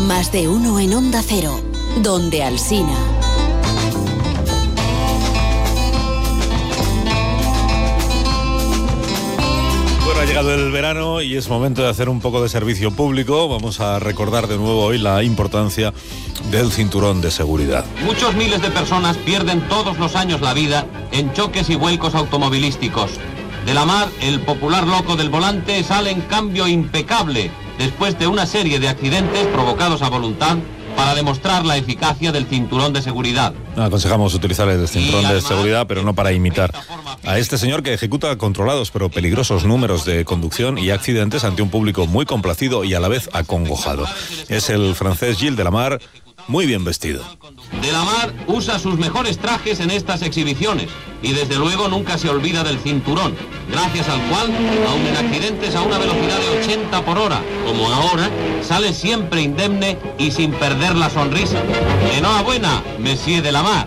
Más de uno en Onda Cero, donde Alsina. Bueno, ha llegado el verano y es momento de hacer un poco de servicio público. Vamos a recordar de nuevo hoy la importancia del cinturón de seguridad. Muchos miles de personas pierden todos los años la vida en choques y vuelcos automovilísticos. De la Mar, el popular loco del volante, sale en cambio impecable después de una serie de accidentes provocados a voluntad para demostrar la eficacia del cinturón de seguridad. Aconsejamos utilizar el cinturón de seguridad, pero no para imitar a este señor que ejecuta controlados pero peligrosos números de conducción y accidentes ante un público muy complacido y a la vez acongojado. Es el francés Gilles de la Mar, muy bien vestido. De la Mar usa sus mejores trajes en estas exhibiciones y desde luego nunca se olvida del cinturón, gracias al cual, aun en accidentes a una velocidad de 80 por hora, como ahora, sale siempre indemne y sin perder la sonrisa. Enhorabuena, Monsieur de la Mar.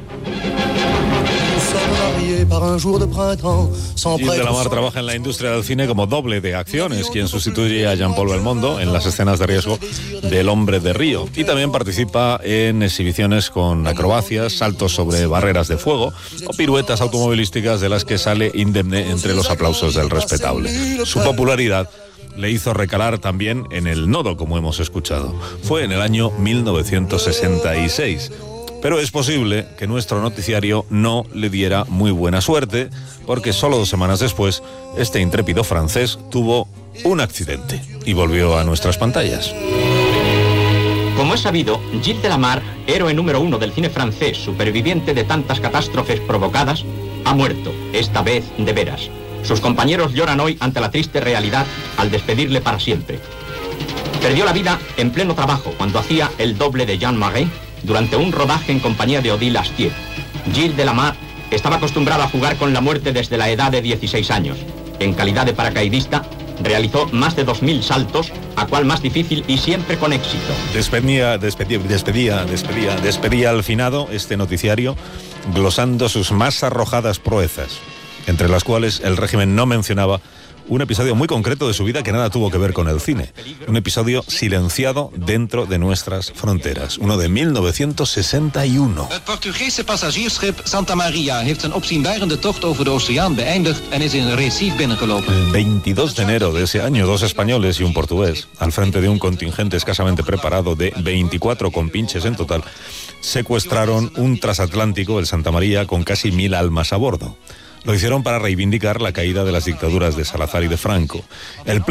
Gilles de la Mar trabaja en la industria del cine como doble de acciones, quien sustituye a Jean-Paul Belmondo en las escenas de riesgo del Hombre de Río. Y también participa en exhibiciones con acrobacias, saltos sobre barreras de fuego o piruetas automovilísticas de las que sale indemne entre los aplausos del respetable. Su popularidad le hizo recalar también en el nodo, como hemos escuchado. Fue en el año 1966. Pero es posible que nuestro noticiario no le diera muy buena suerte, porque solo 2 semanas después, este intrépido francés tuvo un accidente y volvió a nuestras pantallas. Como es sabido, Gilles de la Mar, héroe número 1 del cine francés, superviviente de tantas catástrofes provocadas, ha muerto, esta vez de veras. Sus compañeros lloran hoy ante la triste realidad al despedirle para siempre. Perdió la vida en pleno trabajo cuando hacía el doble de Jean Marais durante un rodaje en compañía de Odile Astier. Gilles de la Mar estaba acostumbrado a jugar con la muerte desde la edad de 16 años. En calidad de paracaidista, realizó más de 2.000 saltos, a cual más difícil y siempre con éxito. Despedía al finado este noticiario, glosando sus más arrojadas proezas, entre las cuales el régimen no mencionaba un episodio muy concreto de su vida que nada tuvo que ver con el cine. Un episodio silenciado dentro de nuestras fronteras. Uno de 1961. Het Portugese passagiersschip Santa Maria heeft een opzienbarende tocht over de oceaan beëindigd en is in Recife binnengelopen. El 22 de enero de ese año, 2 españoles y un portugués, al frente de un contingente escasamente preparado de 24 compinches en total, secuestraron un transatlántico, el Santa María, con casi 1.000 almas a bordo. Lo hicieron para reivindicar la caída de las dictaduras de Salazar y de Franco. El